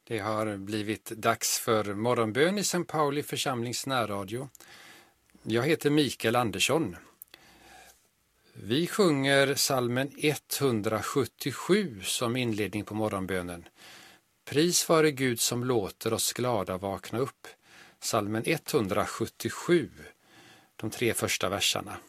Det har blivit dags för morgonbön i St. Pauli församlings närradio. Jag heter Mikael Andersson. Vi sjunger psalmen 177 som inledning på morgonbönen. Pris vare Gud som låter oss glada vakna upp. Psalmen 177, de 3 första verserna.